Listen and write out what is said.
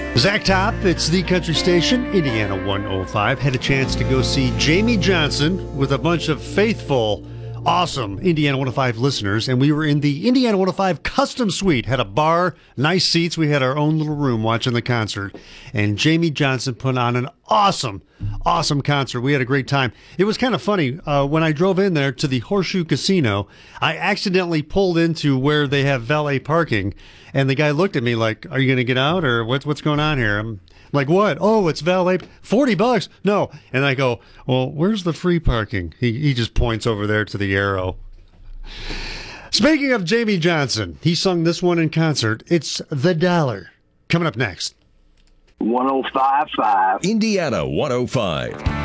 Zach Top, it's the country station, Indiana 105. Had a chance to go see Jamey Johnson with a bunch of faithful, awesome Indiana 105 listeners, and we were in the Indiana 105 custom suite. Had a bar, nice seats. We had our own little room watching the concert, and Jamey Johnson put on an awesome concert. We had a great time. It was kind of funny. When I drove in there to the Horseshoe Casino, I accidentally pulled into where they have valet parking, and the guy looked at me like, "Are you going to get out, or what's going on here?" I'm like, "What? Oh, it's valet. $40? No." And I go, "Well, where's the free parking?" He just points over there to the arrow. Speaking of Jamey Johnson, he sung this one in concert. It's The Dollar. Coming up next. 105.5. Indiana 105.